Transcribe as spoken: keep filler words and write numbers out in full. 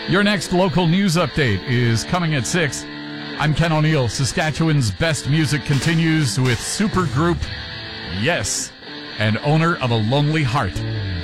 Your next local news update is coming at six. I'm Ken O'Neill. Saskatchewan's best music continues with supergroup Yes and owner of A Lonely Heart.